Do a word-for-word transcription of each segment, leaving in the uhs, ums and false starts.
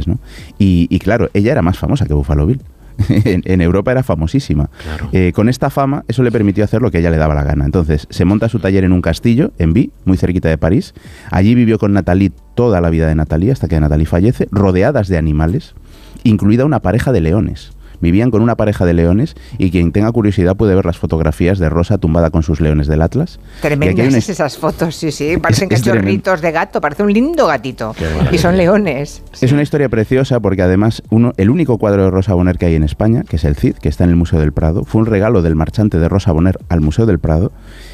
¿no? Y, y claro, ella era más famosa que Buffalo Bill. En, en Europa era famosísima. Claro. Eh, con esta fama, eso le permitió hacer lo que a ella le daba la gana. Entonces, se monta su taller en un castillo, en Vie, muy cerquita de París. Allí vivió con Nathalie toda la vida de Nathalie, hasta que Nathalie fallece, rodeadas de animales, incluida una pareja de leones. Vivían con una pareja de leones y quien tenga curiosidad puede ver las fotografías de Rosa tumbada con sus leones del Atlas. Tremendas una... esas fotos, sí, sí. Parecen es, es cachorritos de gato, parece un lindo gatito. Y son leones. Es una historia preciosa porque además uno, el único cuadro de Rosa Bonheur que hay en España, que es el Cid, que está en el Museo del Prado, fue un regalo del marchante de Rosa Bonheur al Museo del Prado.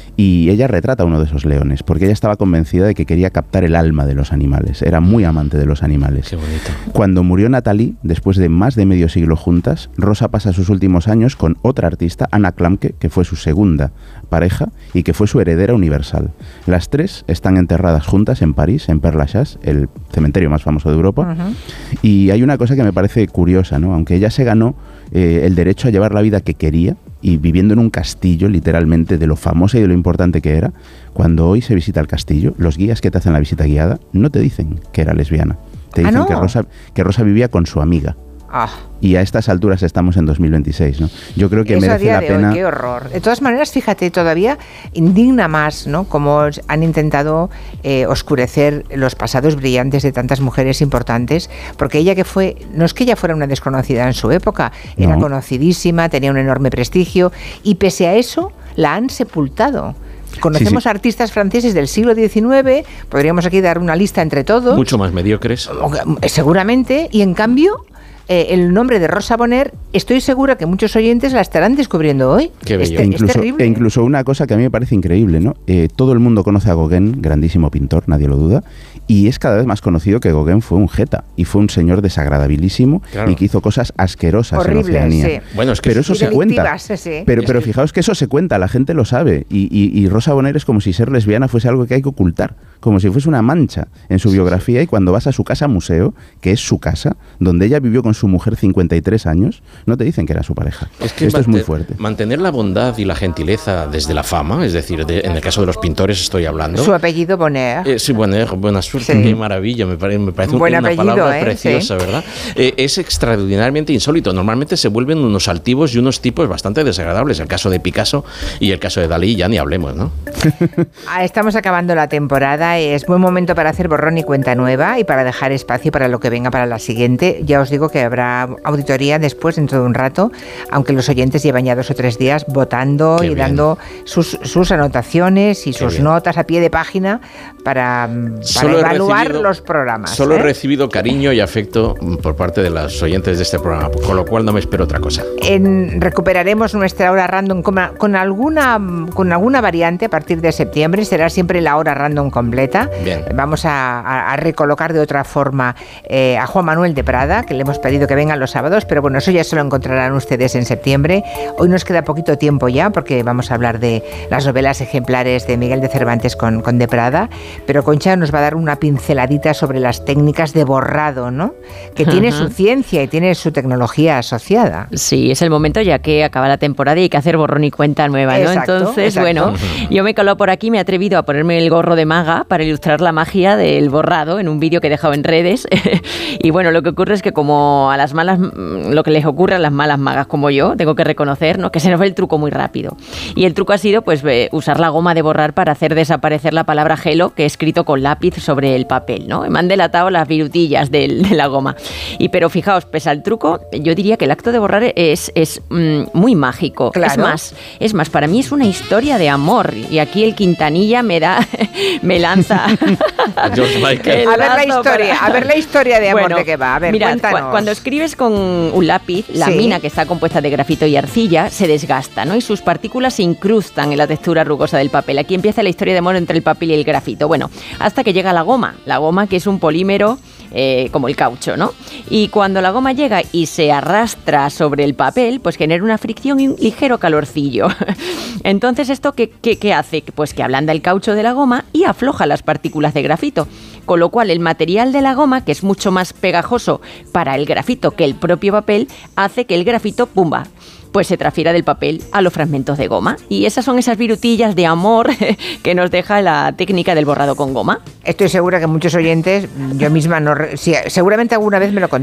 Y ella retrata uno de esos leones, porque ella estaba convencida de que quería captar el alma de los animales. Era muy amante de los animales. Qué bonito. Cuando murió Nathalie, después de más de medio siglo juntas, Rosa pasa sus últimos años con otra artista, Anna Klamke, que fue su segunda pareja y que fue su heredera universal. Las tres están enterradas juntas en París, en Père Lachaise, el cementerio más famoso de Europa. Uh-huh. Y hay una cosa que me parece curiosa, ¿no? Aunque ella se ganó eh, el derecho a llevar la vida que quería, y viviendo en un castillo, literalmente, de lo famosa y de lo importante que era, cuando hoy se visita el castillo, los guías que te hacen la visita guiada no te dicen que era lesbiana. Te dicen ¿Ah, no? que, Rosa, que Rosa vivía con su amiga. Ah. Y a estas alturas estamos en dos mil veintiséis, ¿no? Yo creo que Eso merece a día la de pena... Hoy, qué horror. De todas maneras, fíjate, todavía indigna más, ¿no? Como han intentado eh, oscurecer los pasados brillantes de tantas mujeres importantes, porque ella que fue, no es que ella fuera una desconocida en su época, era no. conocidísima, tenía un enorme prestigio, y pese a eso, la han sepultado. Conocemos sí, sí. artistas franceses del siglo diecinueve, podríamos aquí dar una lista entre todos. Mucho más mediocres. Seguramente, y en cambio... Eh, el nombre de Rosa Bonheur, estoy segura que muchos oyentes la estarán descubriendo hoy. Qué bello. Es, e incluso, es terrible. E incluso una cosa que a mí me parece increíble, ¿no? Eh, todo el mundo conoce a Gauguin, grandísimo pintor, nadie lo duda, y es cada vez más conocido que Gauguin fue un jeta y fue un señor desagradabilísimo claro. y que hizo cosas asquerosas Horribles, en Oceanía. Sí. Bueno, es que pero eso se cuenta. Sí, sí. Pero, pero fijaos que eso se cuenta, la gente lo sabe, y, y, y Rosa Bonheur es como si ser lesbiana fuese algo que hay que ocultar, como si fuese una mancha en su biografía, y cuando vas a su casa museo, que es su casa, donde ella vivió con su mujer cincuenta y tres años, no te dicen que era su pareja. Es que Esto es muy fuerte. Mantener la bondad y la gentileza desde la fama, es decir, de, en el caso de los pintores estoy hablando. Su apellido Bonheur. Eh, sí, Bonheur, buena suerte, sí. Qué maravilla, me, pare, me parece Buen una apellido, palabra ¿eh? preciosa, sí. ¿verdad? Eh, es extraordinariamente insólito. Normalmente se vuelven unos altivos y unos tipos bastante desagradables. El caso de Picasso y el caso de Dalí, ya ni hablemos, ¿no? Estamos acabando la temporada, es buen momento para hacer borrón y cuenta nueva y para dejar espacio para lo que venga para la siguiente. Ya os digo que habrá auditoría después, dentro de un rato, aunque los oyentes llevan ya dos o tres días votando Qué y bien. dando sus, sus anotaciones y Qué sus bien. notas a pie de página para, para evaluar recibido, los programas. Solo ¿eh? he recibido cariño y afecto por parte de los oyentes de este programa, con lo cual no me espero otra cosa. En, recuperaremos nuestra hora random con, con, alguna, con alguna variante a partir de septiembre. Será siempre la hora random completa. Bien. Vamos a, a, a recolocar de otra forma eh, a Juan Manuel de Prada, que le hemos pedido que vengan los sábados, pero bueno, eso ya se lo encontrarán ustedes en septiembre. Hoy nos queda poquito tiempo ya, porque vamos a hablar de las novelas ejemplares de Miguel de Cervantes con, con de Prada, pero Concha nos va a dar una pinceladita sobre las técnicas de borrado, ¿no? Que uh-huh. tiene su ciencia y tiene su tecnología asociada. Sí, es el momento ya que acaba la temporada y hay que hacer borrón y cuenta nueva, ¿no? Exacto, Entonces, exacto. bueno, yo me he colado por aquí, me he atrevido a ponerme el gorro de maga para ilustrar la magia del borrado en un vídeo que he dejado en redes. Y bueno, lo que ocurre es que como a las malas, lo que les ocurre a las malas magas como yo, tengo que reconocer, ¿no?, que se nos va el truco muy rápido. Y el truco ha sido pues usar la goma de borrar para hacer desaparecer la palabra hello que he escrito con lápiz sobre el papel, ¿no? Me han delatado las virutillas de, de la goma. Y pero fijaos, pese al truco, yo diría que el acto de borrar es, es mm, muy mágico. Claro. Es más, es más, para mí es una historia de amor. Y aquí el Quintanilla me da, me lanza. George Michael. A ver la historia, para... a ver la historia de amor bueno, de qué va. A ver, mirad, cuéntanos. Cu- cuando escribes con un lápiz, la sí. mina, que está compuesta de grafito y arcilla, se desgasta, ¿no? Y sus partículas se incrustan en la textura rugosa del papel. Aquí empieza la historia de amor entre el papel y el grafito. Bueno, hasta que llega la goma. La goma, que es un polímero eh, como el caucho, ¿no? Y cuando la goma llega y se arrastra sobre el papel, pues genera una fricción y un ligero calorcillo. Entonces, ¿esto qué, qué, qué hace? Pues que ablanda el caucho de la goma y afloja las partículas de grafito. Con lo cual, el material de la goma, que es mucho más pegajoso para el grafito que el propio papel, hace que el grafito, ¡pumba!, pues se transfiera del papel a los fragmentos de goma. Y esas son esas virutillas de amor que nos deja la técnica del borrado con goma. Estoy segura que muchos oyentes, yo misma, no, sí, seguramente alguna vez me lo contaron.